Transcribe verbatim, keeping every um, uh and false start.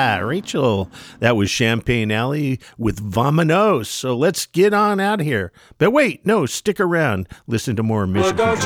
Rachel, that was Champagne Alley with Vamonos. So let's get on out of here. But wait, no, stick around. Listen to more Mission Control.